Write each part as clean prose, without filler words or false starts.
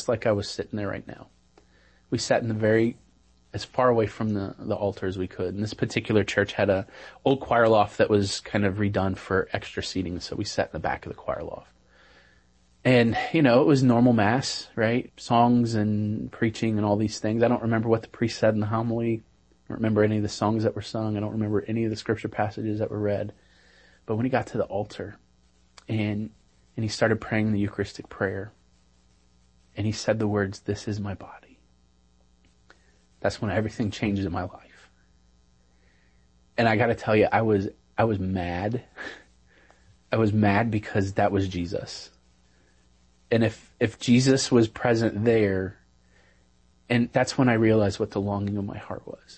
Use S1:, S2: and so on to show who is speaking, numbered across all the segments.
S1: just like I was sitting there right now. We sat in as far away from the altar as we could. And this particular church had a old choir loft that was kind of redone for extra seating. So we sat in the back of the choir loft. And, it was normal mass, right? Songs and preaching and all these things. I don't remember what the priest said in the homily. I don't remember any of the songs that were sung. I don't remember any of the scripture passages that were read. But when he got to the altar and he started praying the Eucharistic prayer and he said the words, "This is my body." That's when everything changed in my life. And I got to tell you, I was mad. I was mad because that was Jesus. And if Jesus was present there, and that's when I realized what the longing of my heart was.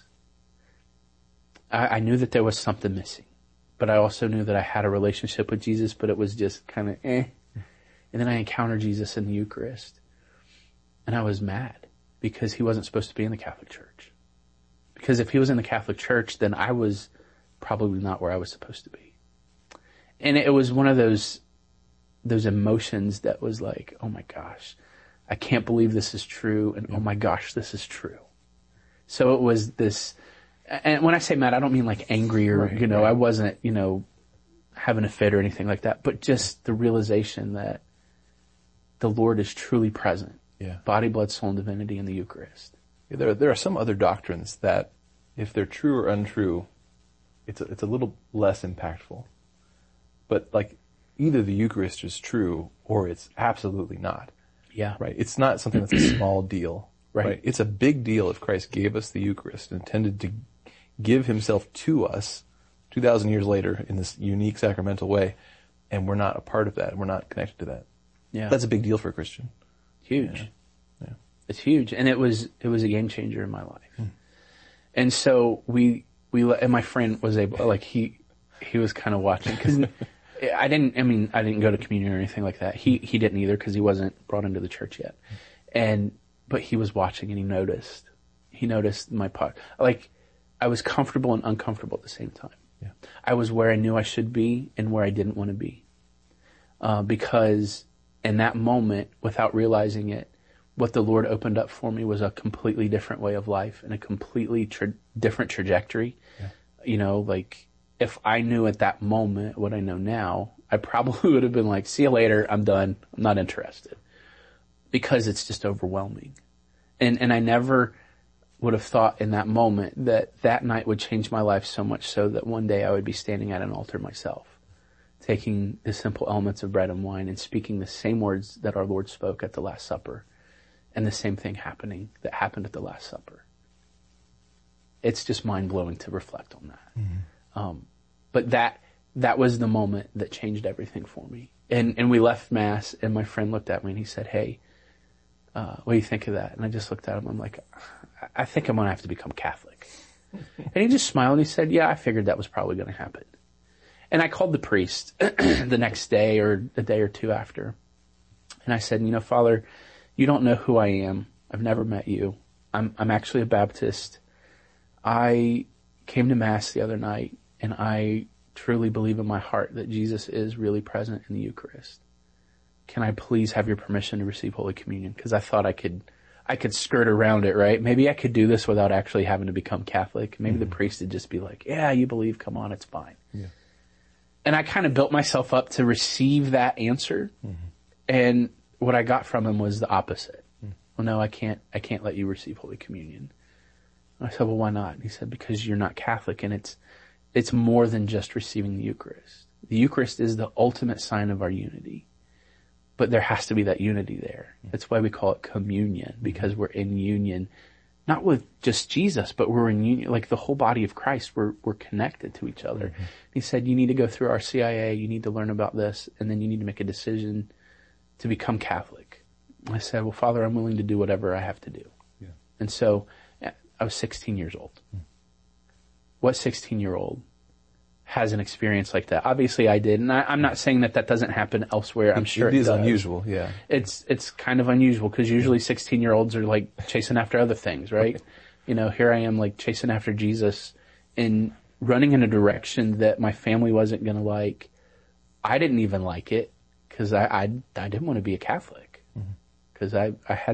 S1: I knew that there was something missing, but I also knew that I had a relationship with Jesus, but it was just kind of And then I encountered Jesus in the Eucharist, and I was mad because he wasn't supposed to be in the Catholic Church. Because if he was in the Catholic Church, then I was probably not where I was supposed to be. And it was one of those emotions that was like, oh my gosh, I can't believe this is true. And oh my gosh, this is true. So it was this, and when I say mad, I don't mean like angry or, right. I wasn't, having a fit or anything like that, but just the realization that the Lord is truly present.
S2: Yeah.
S1: Body, blood, soul, and divinity in the Eucharist.
S2: Yeah, there are some other doctrines that, if they're true or untrue, it's a little less impactful. But like, either the Eucharist is true or it's absolutely not.
S1: Yeah.
S2: Right? It's not something that's a small deal.
S1: Right.
S2: It's a big deal if Christ gave us the Eucharist and intended to give himself to us 2,000 years later in this unique sacramental way, and we're not a part of that, and we're not connected to that.
S1: Yeah.
S2: That's a big deal for a Christian.
S1: Huge.
S2: Yeah.
S1: It's huge. And it was a game changer in my life. And so and my friend was able, like he was kind of watching, cause I didn't go to communion or anything like that. He didn't either, cause he wasn't brought into the church yet. But he was watching and he noticed my part. Like, I was comfortable and uncomfortable at the same time.
S2: Yeah.
S1: I was where I knew I should be and where I didn't want to be. Because in that moment, without realizing it, what the Lord opened up for me was a completely different way of life and a completely different trajectory. Yeah. Like, if I knew at that moment what I know now, I probably would have been like, see you later, I'm done, I'm not interested. Because it's just overwhelming. And I never would have thought in that moment that night would change my life so much so that one day I would be standing at an altar myself, taking the simple elements of bread and wine and speaking the same words that our Lord spoke at the Last Supper, and the same thing happened at the Last Supper. It's just mind-blowing to reflect on that. Mm-hmm. But that was the moment that changed everything for me. And we left Mass, and my friend looked at me and he said, "Hey, what do you think of that?" And I just looked at him. I'm like, I think I'm going to have to become Catholic. And he just smiled and he said, "Yeah, I figured that was probably going to happen." And I called the priest the next day or a day or two after. And I said, "Father, you don't know who I am. I've never met you. I'm actually a Baptist. I came to Mass the other night and I truly believe in my heart that Jesus is really present in the Eucharist. Can I please have your permission to receive Holy Communion?" Because I thought I could skirt around it, right? Maybe I could do this without actually having to become Catholic. Maybe the priest would just be like, "Yeah, you believe, come on, it's fine." Yeah. And I kind of built myself up to receive that answer. Mm-hmm. And what I got from him was the opposite. "Well, no, I can't let you receive Holy Communion." I said, "Well, why not?" And he said, "Because you're not Catholic, and it's more than just receiving the Eucharist. The Eucharist is the ultimate sign of our unity. But there has to be that unity there. That's why we call it communion, because we're in union, not with just Jesus, but we're in union, like the whole body of Christ, we're connected to each other." Mm-hmm. He said, "You need to go through our CIA, you need to learn about this, and then you need to make a decision to become Catholic." I said, "Well, Father, I'm willing to do whatever I have to do." Yeah. And so I was 16 years old. What 16-year-old has an experience like that? Obviously I did. And I'm not saying that doesn't happen elsewhere. I'm sure it
S2: is
S1: does.
S2: Unusual. Yeah.
S1: It's kind of unusual because usually 16-year-olds are like chasing after other things, right? Here I am like chasing after Jesus and running in a direction that my family wasn't going to like. I didn't even like it because I didn't want to be a Catholic because I had